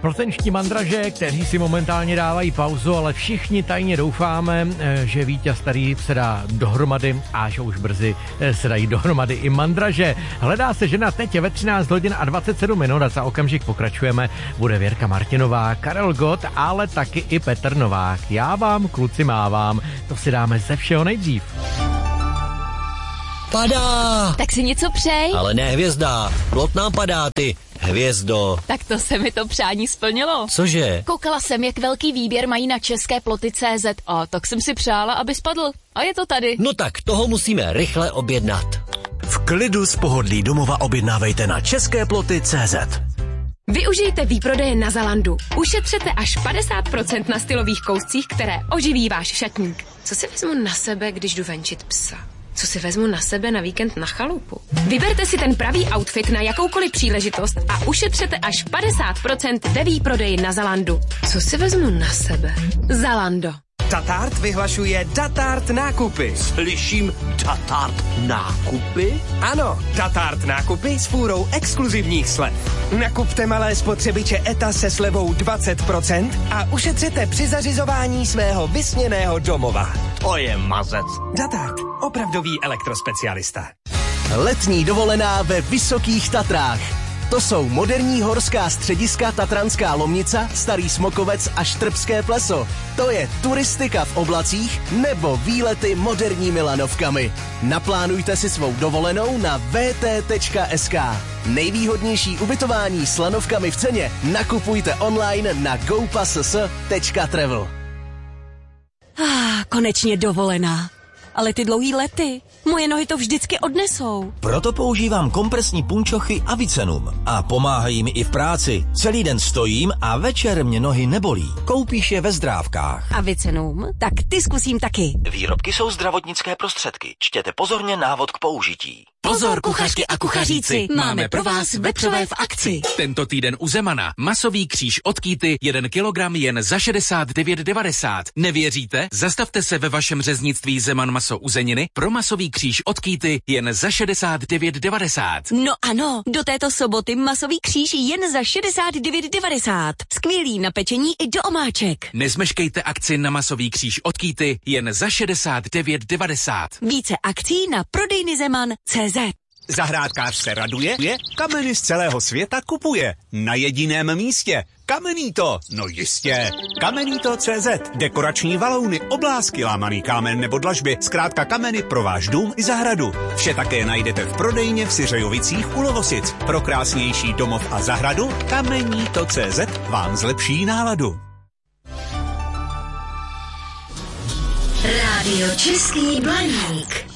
Plzeňští mandraže, kteří si momentálně dávají pauzu, ale všichni tajně doufáme, že vítěz tady se dá dohromady a že už brzy se dají dohromady i mandraže. Hledá se žena teď ve 13 hodin a 27 minut a za okamžik pokračujeme. Bude Věrka Martinová, Karel Gott, ale taky i Petr Novák. Já vám, kluci, mávám. To si dáme ze všeho nejdřív. Padá! Tak si něco přej. Ale ne hvězda, plot nám padá, ty hvězdo. Tak to se mi to přání splnilo. Cože? Koukala jsem, jak velký výběr mají na české ploty.cz a tak jsem si přála, aby spadl. A je to tady. No tak toho musíme rychle objednat. V klidu z pohodlí domova objednávejte na česképloty.cz. Využijte výprodeje na Zalandu. Ušetřete až 50% na stylových kouscích, které oživí váš šatník. Co si vezmu na sebe, když jdu venčit psa? Co si vezmu na sebe na víkend na chalupu? Vyberte si ten pravý outfit na jakoukoliv příležitost a ušetřete až 50% ve výprodeji na Zalandu. Co si vezmu na sebe? Zalando. Datart vyhlašuje Datart nákupy. Slyším Datart nákupy? Ano, Datart nákupy s fůrou exkluzivních slev. Nakupte malé spotřebiče ETA se slevou 20% a ušetřete při zařizování svého vysněného domova. To je mazec. Datart, opravdový elektrospecialista. Letní dovolená ve Vysokých Tatrách. To jsou moderní horská střediska Tatranská Lomnica, Starý Smokovec a Štrbské pleso. To je turistika v oblacích nebo výlety moderními lanovkami. Naplánujte si svou dovolenou na vt.sk. Nejvýhodnější ubytování s lanovkami v ceně nakupujte online na gopass.travel. Konečně dovolená. Ale ty dlouhý lety, moje nohy to vždycky odnesou. Proto používám kompresní punčochy Avicenum a pomáhají mi i v práci. Celý den stojím a večer mě nohy nebolí. Koupíš je ve Zdrávkách. Avicenum? Tak ty zkusím taky. Výrobky jsou zdravotnické prostředky. Čtěte pozorně návod k použití. Pozor, kuchařky a kuchaříci, máme pro vás vepřové v akci. Tento týden u Zemana masový kříž od Kýty 1 kilogram jen za 69,90. Nevěříte? Zastavte se ve vašem řeznictví Zeman maso uzeniny pro masový kříž od Kýty jen za 69,90. No ano, do této soboty masový kříž jen za 69,90. Skvělý na pečení i do omáček. Nezmeškejte akci na masový kříž od Kýty jen za 69,90. Více akcí na prodejny Zeman.cz. Zahrádkář se raduje, kameny z celého světa kupuje. Na jediném místě. Kamenito, no jistě. Kamenito.cz. Dekorační valouny, oblásky, lámaný kámen nebo dlažby. Zkrátka kameny pro váš dům i zahradu. Vše také najdete v prodejně v Syřejovicích u Lovosic. Pro krásnější domov a zahradu Kamenito.cz vám zlepší náladu. Rádio Český Blaník.